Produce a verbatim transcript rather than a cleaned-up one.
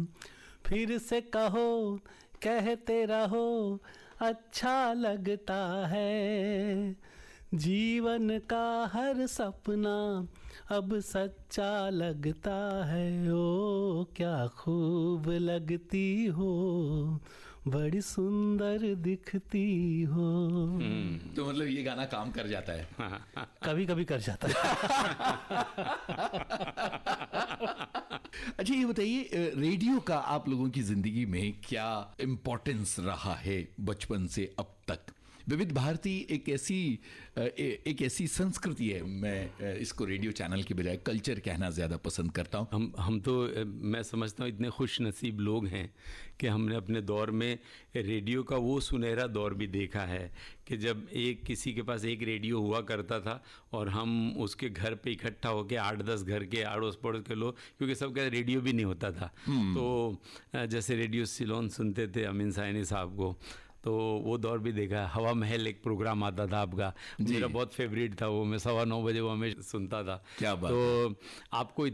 फिर से कहो कहते रहो अच्छा लगता है, जीवन का हर सपना अब सच्चा लगता है। ओ क्या खूब लगती हो, बड़ी सुंदर दिखती हो। तो मतलब ये गाना काम कर जाता है? कभी कभी कर जाता है। अच्छा ये बताइए, रेडियो का आप लोगों की जिंदगी में क्या इम्पोर्टेंस रहा है बचपन से अब तक? विविध भारती एक ऐसी एक ऐसी संस्कृति है, मैं इसको रेडियो चैनल के बजाय कल्चर कहना ज़्यादा पसंद करता हूँ। हम हम तो मैं समझता हूँ इतने खुश नसीब लोग हैं कि हमने अपने दौर में रेडियो का वो सुनहरा दौर भी देखा है कि जब एक किसी के पास एक रेडियो हुआ करता था और हम उसके घर पे इकट्ठा होकर आठ दस घर के अड़ोस पड़ोस के लोग, क्योंकि सबका रेडियो भी नहीं होता था, तो जैसे रेडियो सिलोन सुनते थे अमीन साइनी साहब को, तो वो दौर भी देखा है। हवा महल एक प्रोग्राम आता था आपका, मेरा बहुत फेवरेट था वो, मैं सवा नौ बजे वो हमें सुनता था। क्या बात तो आपको